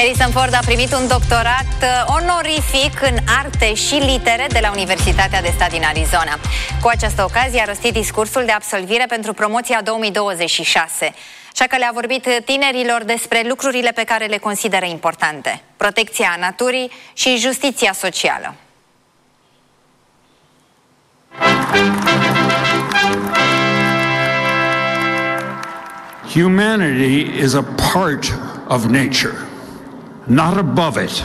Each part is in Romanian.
Harrison Ford a primit un doctorat onorific în arte și litere de la Universitatea de Stat din Arizona. Cu această ocazie a rostit discursul de absolvire pentru promoția 2026. Așa că le-a vorbit tinerilor despre lucrurile pe care le consideră importante: protecția naturii și justiția socială. Humanity is a part of nature, not above it.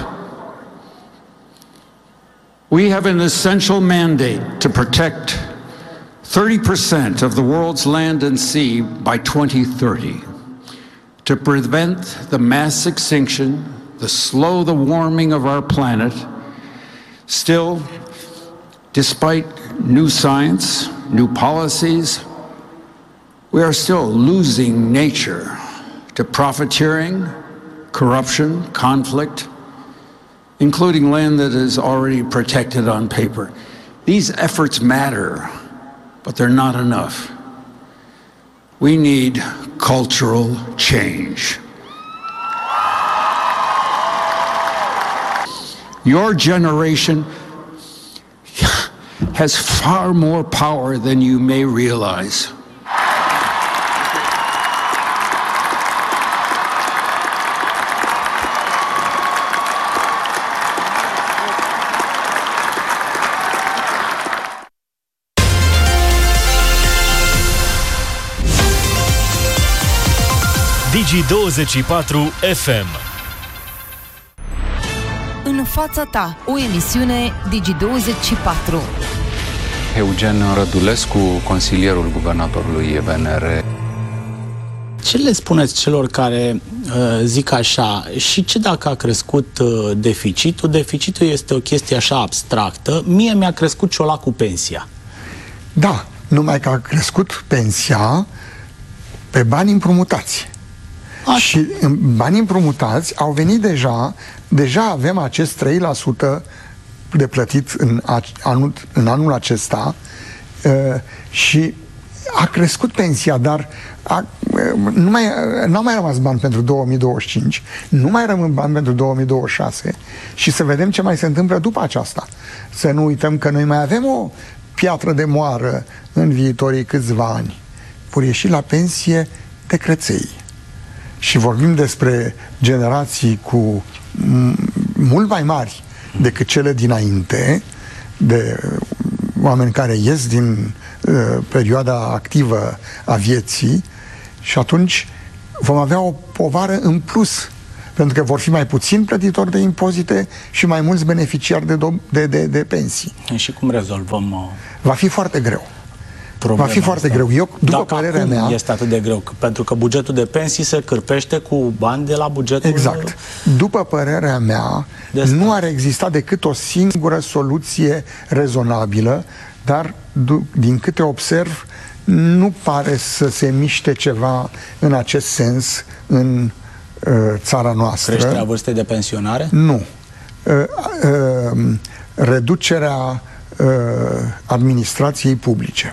We have an essential mandate to protect 30% of the world's land and sea by 2030, to prevent the mass extinction, slow the warming of our planet. Still, despite new science, new policies, we are still losing nature to profiteering, corruption, conflict, including land that is already protected on paper. These efforts matter, but they're not enough. We need cultural change. Your generation has far more power than you may realize. Digi24 FM. În fața ta, o emisiune Digi24. Eugen Rădulescu, consilierul guvernatorului VNR. Ce le spuneți celor care zic așa, și ce dacă a crescut deficitul? Deficitul este o chestie așa abstractă. Mie mi-a crescut ciolacul pensia. Da, numai că a crescut pensia pe bani împrumutați. Așa. Și banii împrumutați au venit deja avem acest 3% de plătit în anul acesta și a crescut pensia, dar n-au mai rămas bani pentru 2025, nu mai rămân bani pentru 2026 și să vedem ce mai se întâmplă după aceasta. Să nu uităm că noi mai avem o piatră de moară în viitorii câțiva ani. Vor ieși la pensie decreței. Și vorbim despre generații cu mult mai mari decât cele dinainte, de oameni care ies din perioada activă a vieții, și atunci vom avea o povară în plus, pentru că vor fi mai puțini plătitori de impozite și mai mulți beneficiari de pensii. Și cum rezolvăm? Va fi foarte greu. Va fi foarte greu. Eu, după părerea mea, este atât de greu? Pentru că bugetul de pensii se cârpește cu bani de la bugetul... Exact. După părerea mea, nu ar exista decât o singură soluție rezonabilă, dar din câte observ, nu pare să se miște ceva în acest sens în țara noastră. Creșterea vârstei de pensionare? Nu. Reducerea administrației publice.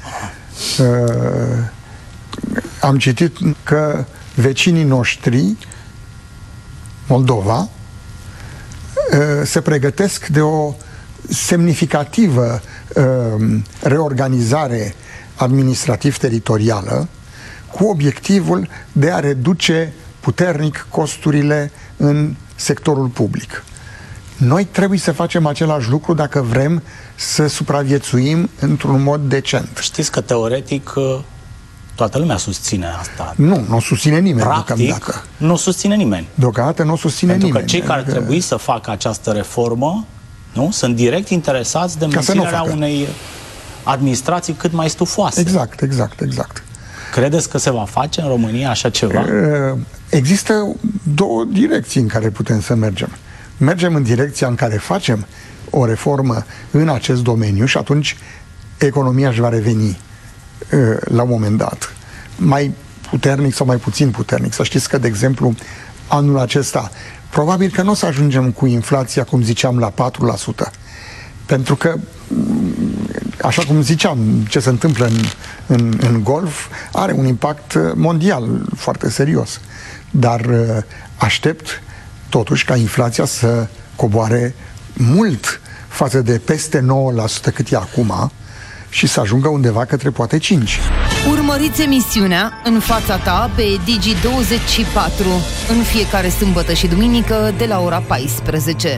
Am citit că vecinii noștri, Moldova, se pregătesc de o semnificativă reorganizare administrativ-teritorială cu obiectivul de a reduce puternic costurile în sectorul public. Noi trebuie să facem același lucru dacă vrem să supraviețuim într-un mod decent. Știți că teoretic toată lumea susține asta. Nu o susține nimeni. Practic, nu susține nimeni. Deocamdată nu susține nimeni. Pentru că cei care ar trebui să facă această reformă, nu, sunt direct interesați de menținerea unei administrații cât mai stufoase. Exact. Credeți că se va face în România așa ceva? Există două direcții în care putem să mergem. Mergem în direcția în care facem o reformă în acest domeniu și atunci economia își va reveni la un moment dat. Mai puternic sau mai puțin puternic. Să știți că, de exemplu, anul acesta probabil că nu o să ajungem cu inflația, cum ziceam, la 4%. Pentru că, așa cum ziceam, ce se întâmplă în Golf are un impact mondial foarte serios. Dar aștept totuși ca inflația să coboare mult față de peste 9% cât e acum și să ajungă undeva către poate 5%. Urmăriți emisiunea În fața ta pe Digi24 în fiecare sâmbătă și duminică de la ora 14.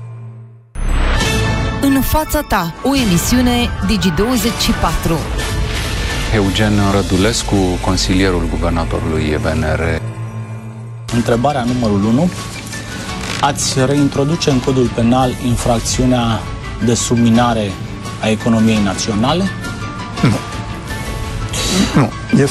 În fața ta, o emisiune Digi24. Eugen Rădulescu, consilierul guvernatorului VNR. Întrebarea numărul 1. Ați reintroduce în codul penal infracțiunea de subminare a economiei naționale? Nu.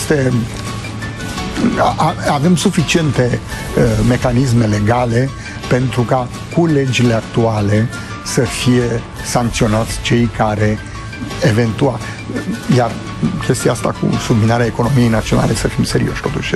Avem suficiente mecanisme legale pentru ca cu legile actuale să fie sancționați cei care eventual... Iar chestia asta cu subminarea economiei naționale, să fim serioși, totuși,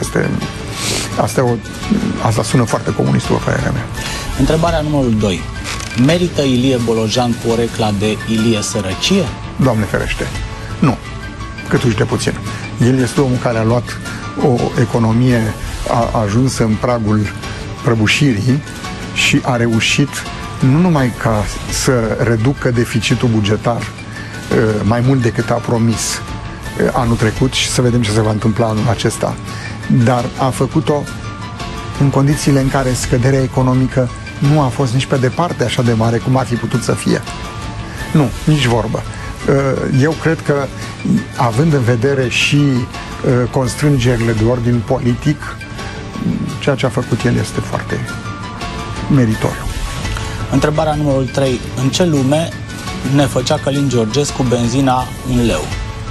asta sună foarte comunist, după părerea mea. Întrebarea numărul 2. Merită Ilie Bolojan porecla de Ilie Sărăcie? Doamne ferește, nu. Câtuși de puțin. El este omul care a luat o economie ajunsă în pragul prăbușirii și a reușit nu numai ca să reducă deficitul bugetar mai mult decât a promis anul trecut și să vedem ce se va întâmpla anul acesta, dar a făcut-o în condițiile în care scăderea economică nu a fost nici pe departe așa de mare cum ar fi putut să fie. Nu, nici vorbă. Eu cred că, având în vedere și constrângerile de ordin politic, ceea ce a făcut el este foarte meritoriu. Întrebarea numărul 3. În ce lume ne făcea Călin Georgescu benzina 1 leu?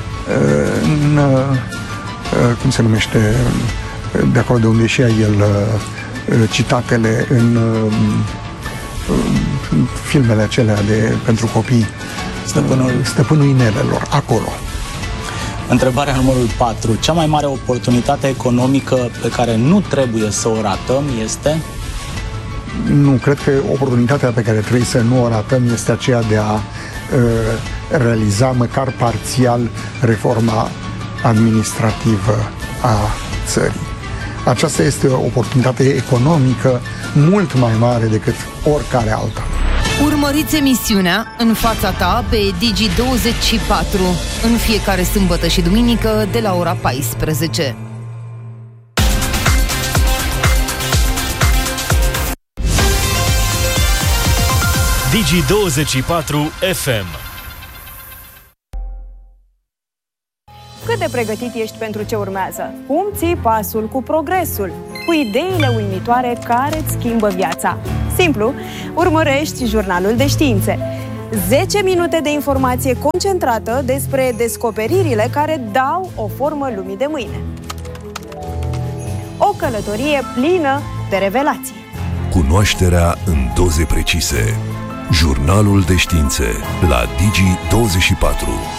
Cum se numește, de acolo de unde ieșea el citatele în filmele acelea pentru copii, Stăpânul Inelelor, acolo. Întrebarea numărul 4. Cea mai mare oportunitate economică pe care nu trebuie să o ratăm este? Nu, cred că oportunitatea pe care trebuie să nu o ratăm este aceea de a realiza măcar parțial reforma administrativă a țării. Aceasta este o oportunitate economică mult mai mare decât oricare alta. Urmăriți emisiunea În fața ta pe Digi24 în fiecare sâmbătă și duminică de la ora 14. Digi24 FM. Cât de pregătit ești pentru ce urmează? Cum ții pasul cu progresul? Cu ideile uimitoare care îți schimbă viața? Simplu, urmărești Jurnalul de Științe. 10 minute de informație concentrată despre descoperirile care dau o formă lumii de mâine. O călătorie plină de revelații. Cunoașterea în doze precise. Jurnalul de Științe la Digi24.